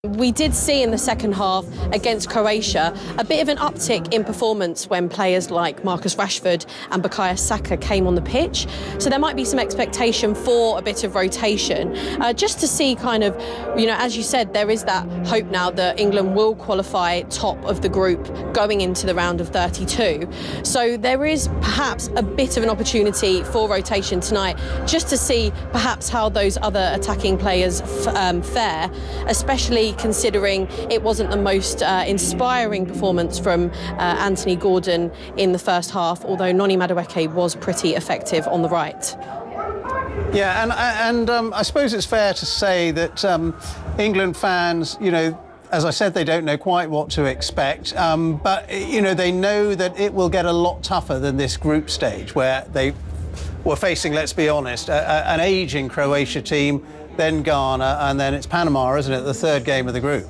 We did see in the second half against Croatia a bit of an uptick in performance when players like Marcus Rashford and Bukayo Saka came on the pitch. So there might be some expectation for a bit of rotation, just to see kind of, as you said, there is that hope now that England will qualify top of the group going into the round of 32. So there is perhaps a bit of an opportunity for rotation tonight, just to see perhaps how those other attacking players fare, especially considering it wasn't the most inspiring performance from Anthony Gordon in the first half, although Noni Madueke was pretty effective on the right. Yeah, and I suppose it's fair to say that England fans, as I said, they don't know quite what to expect, but, they know that it will get a lot tougher than this group stage where they were facing, let's be honest, an ageing Croatia team, then Ghana, and then it's Panama, isn't it, the third game of the group?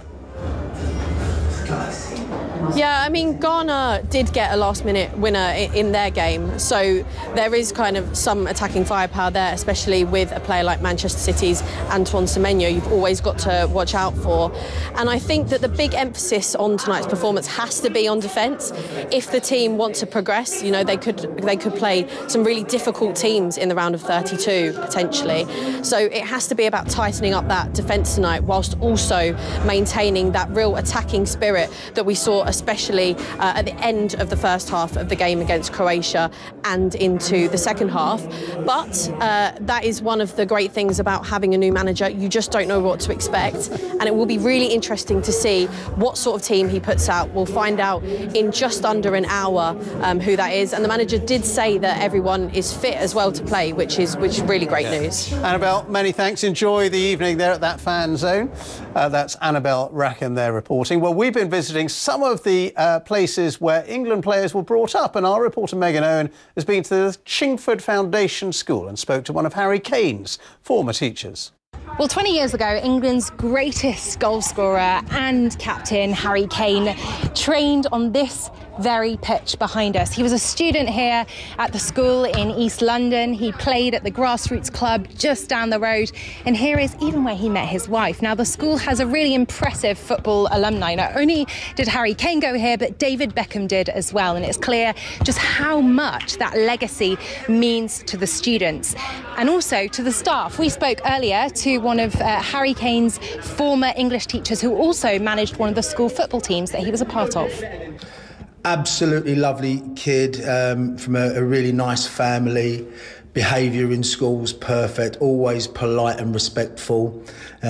Yeah, I mean, Ghana did get a last-minute winner in their game, so there is kind of some attacking firepower there, especially with a player like Manchester City's Antoine Semenyo. You've always got to watch out for. And I think that the big emphasis on tonight's performance has to be on defence. If the team want to progress, they could play some really difficult teams in the round of 32, potentially. So it has to be about tightening up that defence tonight, whilst also maintaining that real attacking spirit that we saw, especially at the end of the first half of the game against Croatia and into the second half. But that is one of the great things about having a new manager. You just don't know what to expect, and it will be really interesting to see what sort of team he puts out. We'll find out in just under an hour who that is, and the manager did say that everyone is fit as well to play, which is really great news. Annabelle, many thanks. Enjoy the evening there at that fan zone. That's Annabelle Rackham there reporting. Well, we've been visiting some of the places where England players were brought up, and our reporter Megan Owen has been to the Chingford Foundation School and spoke to one of Harry Kane's former teachers. Well, 20 years ago, England's greatest goalscorer and captain, Harry Kane, trained on this very pitch behind us. He was a student here at the school in East London. He played at the grassroots club just down the road, and here is even where he met his wife. Now, the school has a really impressive football alumni. Not only did Harry Kane go here, but David Beckham did as well, and it's clear just how much that legacy means to the students and also to the staff. We spoke earlier to one of Harry Kane's former English teachers who also managed one of the school football teams that he was a part of. Absolutely lovely kid, from a really nice family. Behaviour in school's perfect, always polite and respectful.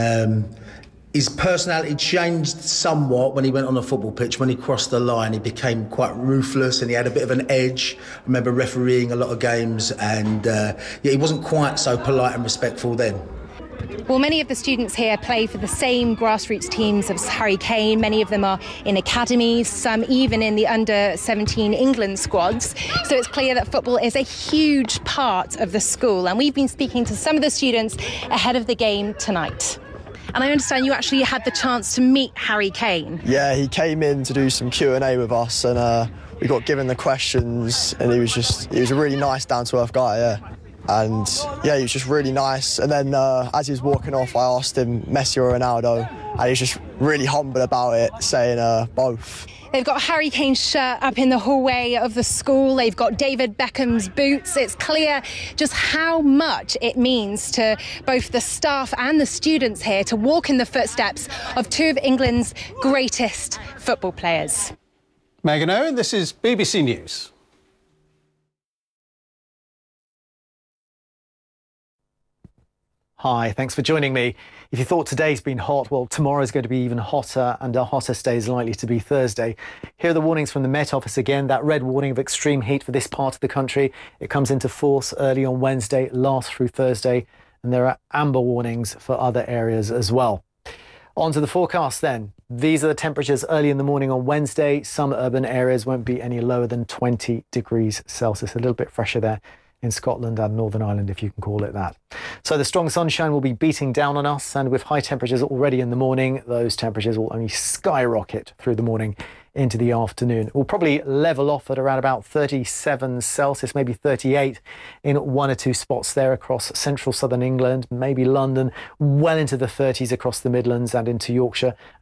His personality changed somewhat when he went on the football pitch. When he crossed the line, he became quite ruthless and he had a bit of an edge. I remember refereeing a lot of games, and he wasn't quite so polite and respectful then. Well, many of the students here play for the same grassroots teams as Harry Kane. Many of them are in academies, some even in the under-17 England squads. So it's clear that football is a huge part of the school. And we've been speaking to some of the students ahead of the game tonight. And I understand you actually had the chance to meet Harry Kane. Yeah, he came in to do some Q&A with us, and we got given the questions, and he was a really nice, down-to-earth guy, yeah. And yeah, he was just really nice. And then as he was walking off, I asked him Messi or Ronaldo, and he was just really humble about it, saying both. They've got Harry Kane's shirt up in the hallway of the school. They've got David Beckham's boots. It's clear just how much it means to both the staff and the students here to walk in the footsteps of two of England's greatest football players. Megan Owen, this is BBC News. Hi, thanks for joining me. If you thought today's been hot, well, tomorrow's going to be even hotter, and a hotter stay is likely to be Thursday. Here are the warnings from the Met Office again. That red warning of extreme heat for this part of the country, it comes into force early on Wednesday, lasts through Thursday, and there are amber warnings for other areas as well. On to the forecast then. These are the temperatures early in the morning on Wednesday. Some urban areas won't be any lower than 20 degrees Celsius, a little bit fresher there. in Scotland and Northern Ireland, if you can call it that. So the strong sunshine will be beating down on us, and with high temperatures already in the morning, those temperatures will only skyrocket through the morning into the afternoon. We'll probably level off at around about 37 Celsius, maybe 38 in one or two spots there across central southern England, maybe London, well into the 30s across the Midlands and into Yorkshire.